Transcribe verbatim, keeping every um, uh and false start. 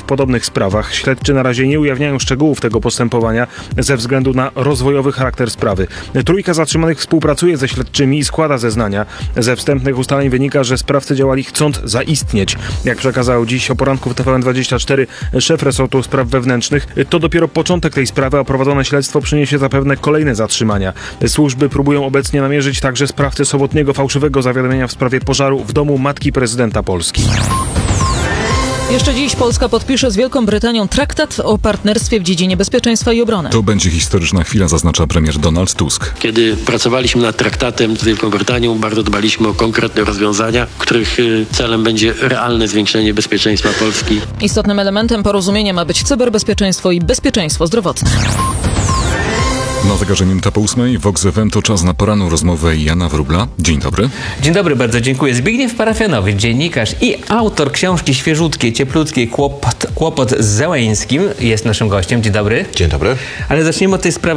podobnych sprawach. Śledczy na razie nie ujawniają szczegółów tego postępowania ze względu na rozwojowy charakter sprawy. Trójka zatrzymanych współpracuje ze śledczymi i składa zeznania. Ze wstępnych ustaleń wynika, że sprawcy działali chcąc zaistnieć. Jak przekazał dziś o poranku w T V N dwadzieścia cztery szef resortu spraw wewnętrznych, to dopiero początek tej sprawy, a prowadzone śledztwo przyniesie zapewne kolejne zatrzymania. Służby próbują obecnie namierzyć także sprawcę sobotniego fałszywego zawiadomienia w sprawie pożaru w domu matki prezydenta Polski. Jeszcze dziś Polska podpisze z Wielką Brytanią traktat o partnerstwie w dziedzinie bezpieczeństwa i obrony. To będzie historyczna chwila, zaznacza premier Donald Tusk. Kiedy pracowaliśmy nad traktatem z Wielką Brytanią, bardzo dbaliśmy o konkretne rozwiązania, których celem będzie realne zwiększenie bezpieczeństwa Polski. Istotnym elementem porozumienia ma być cyberbezpieczeństwo i bezpieczeństwo zdrowotne. Na zegarze minuta po ósmej, Vox F M to czas na poranną rozmowę Jana Wróbla. Dzień dobry. Dzień dobry, bardzo dziękuję. Zbigniew Parafianowicz, dziennikarz i autor książki świeżutkiej, cieplutkiej Kłopot, Kłopot z Zeleńskim jest naszym gościem. Dzień dobry. Dzień dobry. Ale zaczniemy od tej sprawy